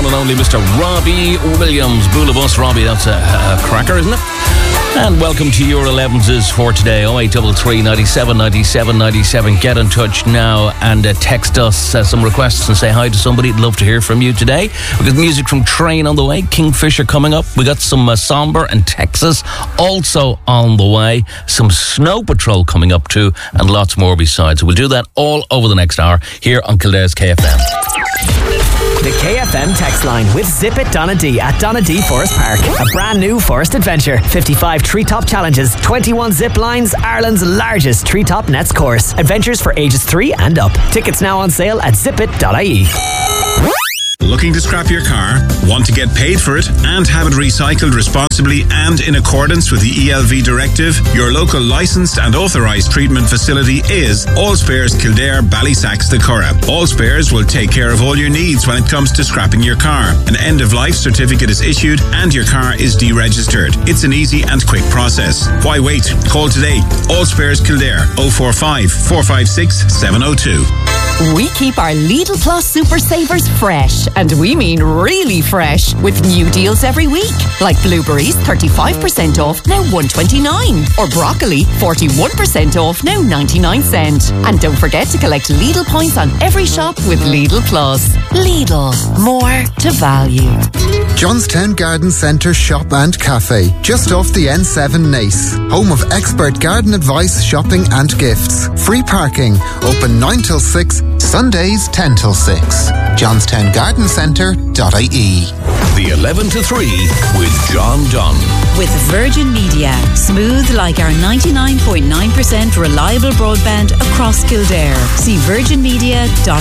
and only Mr. Robbie Williams. Boolabus, Robbie, that's a cracker, isn't it? And welcome to your 11s for today. 0833 97 97 97. Get in touch now and text us some requests and say hi to somebody. I'd love to hear from you today. We got music from Train on the way, Kingfisher coming up. We got some Somber and Texas also on the way. Some Snow Patrol coming up too, and lots more besides. We'll do that all over the next hour here on Kildare's KFM. The KFM text line with Zip It Donna D at Donna D Forest Park. A brand new forest adventure. 55 treetop challenges, 21 zip lines, Ireland's largest treetop nets course. Adventures for ages 3 and up. Tickets now on sale at zipit.ie. Looking to scrap your car? Want to get paid for it and have it recycled responsibly and in accordance with the ELV directive? Your local licensed and authorised treatment facility is All Spares Kildare, Ballysacks, the Curragh. All Spares will take care of all your needs when it comes to scrapping your car. An end-of-life certificate is issued and your car is deregistered. It's an easy and quick process. Why wait? Call today. All Spares Kildare 045 456 702. We keep our Lidl Plus Super Savers fresh, and we mean really fresh, with new deals every week. Like blueberries, 35% off, now $1.29. Or broccoli, 41% off, now 99 cents. And don't forget to collect Lidl points on every shop with Lidl Plus. Lidl, more to value. Johnstown Garden Centre Shop and Cafe, just off the N7 Nace. Home of expert garden advice, shopping and gifts. Free parking, open 9 till 6, Sundays 10 till 6. JohnstownGardenCentre.ie. The 11 to 3 with John Dunn. With Virgin Media. Smooth like our 99.9% reliable broadband across Kildare. See virginmedia.ie.